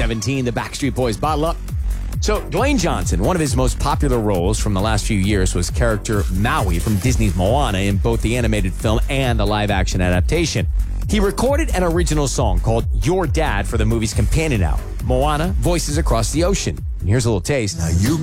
2017, the Backstreet Boys' Bottle Up. So, Dwayne Johnson, one of his most popular roles from the last few years was character Maui from Disney's Moana in both the animated film and the live-action adaptation. He recorded an original song called Your Dad for the movie's companion album, Moana, Voices Across the Ocean. And here's a little taste. Now you